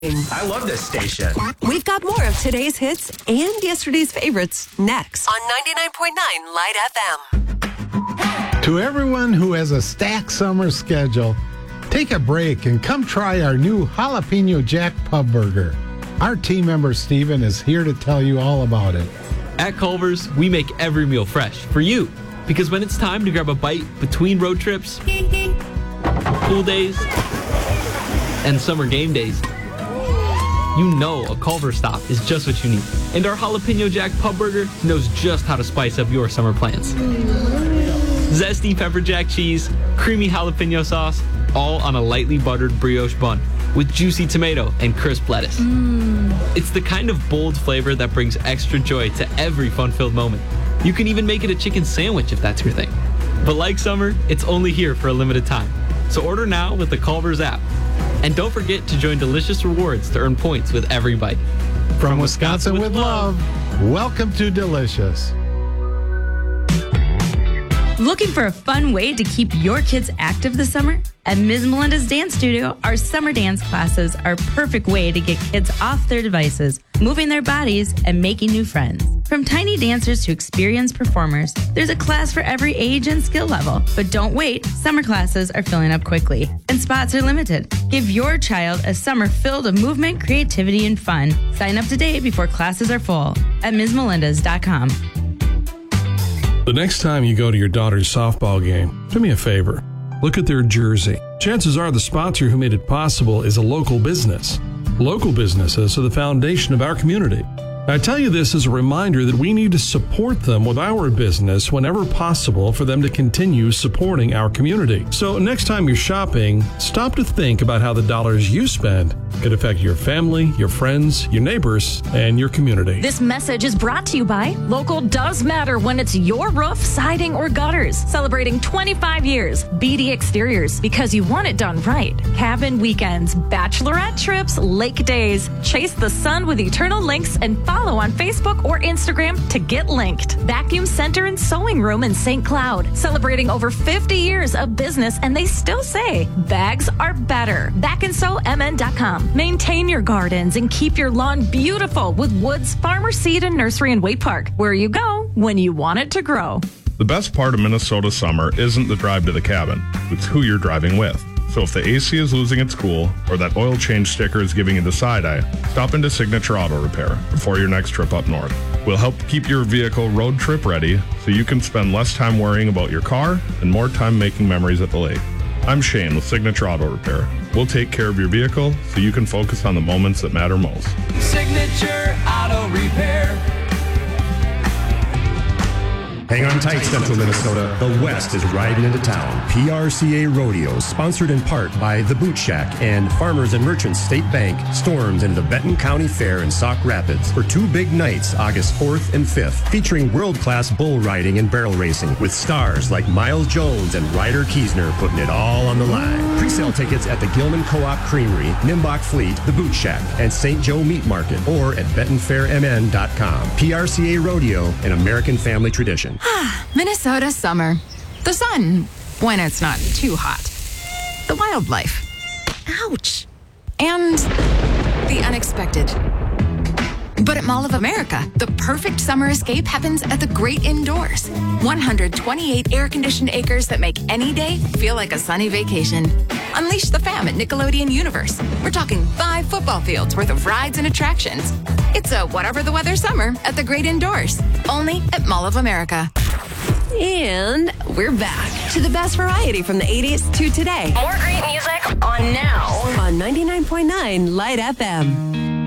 I love this station. We've got more of today's hits and yesterday's favorites next on 99.9 Light FM. To everyone who has a stacked summer schedule, take a break and come try our new Jalapeno Jack Pub Burger. Our team member Steven is here to tell you all about it. At Culver's, we make every meal fresh for you. Because when it's time to grab a bite between road trips, pool days, and summer game days, you know a Culver's stop is just what you need. And our Jalapeno Jack Pub Burger knows just how to spice up your summer plans. Zesty pepper jack cheese, creamy jalapeno sauce, all on a lightly buttered brioche bun with juicy tomato and crisp lettuce. It's the kind of bold flavor that brings extra joy to every fun-filled moment. You can even make it a chicken sandwich if that's your thing. But like summer, it's only here for a limited time. So order now with the Culver's app. And don't forget to join Delicious Rewards to earn points with every bite. From Wisconsin with love, welcome to Delicious. Looking for a fun way to keep your kids active this summer? At Ms. Melinda's Dance Studio, our summer dance classes are a perfect way to get kids off their devices, moving their bodies, and making new friends. From tiny dancers to experienced performers, there's a class for every age and skill level. But don't wait, summer classes are filling up quickly, and spots are limited. Give your child a summer filled with movement, creativity, and fun. Sign up today before classes are full at MsMelindas.com. The next time you go to your daughter's softball game, do me a favor. Look at their jersey. Chances are the sponsor who made it possible is a local business. Local businesses are the foundation of our community. I tell you this as a reminder that we need to support them with our business whenever possible for them to continue supporting our community. So next time you're shopping, stop to think about how the dollars you spend could affect your family, your friends, your neighbors, and your community. This message is brought to you by Local Does Matter when it's your roof, siding, or gutters. Celebrating 25 years. BD Exteriors, because you want it done right. Cabin weekends, bachelorette trips, lake days. Chase the sun with eternal links and follow on Facebook or Instagram to get linked. Vacuum Center and Sewing Room in St. Cloud. Celebrating over 50 years of business, and they still say bags are better. BackandSewMN.com. Maintain your gardens and keep your lawn beautiful with Woods Farmer Seed and Nursery in Waite Park, where you go when you want it to grow. The best part of Minnesota summer isn't the drive to the cabin. It's who you're driving with. So if the AC is losing its cool or that oil change sticker is giving you the side eye, stop into Signature Auto Repair before your next trip up north. We'll help keep your vehicle road trip ready so you can spend less time worrying about your car and more time making memories at the lake. I'm Shane with Signature Auto Repair. We'll take care of your vehicle so you can focus on the moments that matter most. Signature Auto Repair. Hang on tight, Central Minnesota. The West is riding into town. PRCA Rodeo, sponsored in part by The Boot Shack and Farmers and Merchants State Bank, storms into the Benton County Fair in Sauk Rapids for two big nights, August 4th and 5th, featuring world-class bull riding and barrel racing with stars like Miles Jones and Ryder Kiesner putting it all on the line. Pre-sale tickets at the Gilman Co-op Creamery, Nimbach Fleet, The Boot Shack, and St. Joe Meat Market, or at BentonFairMN.com. PRCA Rodeo, an American family tradition. Minnesota summer. The sun, when it's not too hot. The wildlife. Ouch. And the unexpected. But at Mall of America, the perfect summer escape happens at the great indoors. 128 air-conditioned acres that make any day feel like a sunny vacation. Unleash the fam at Nickelodeon Universe. We're talking 5 football fields worth of rides and attractions. It's a whatever the weather summer at the great indoors. Only at Mall of America. And we're back to the best variety from the 80s to today. More great music on now. On 99.9 Light FM.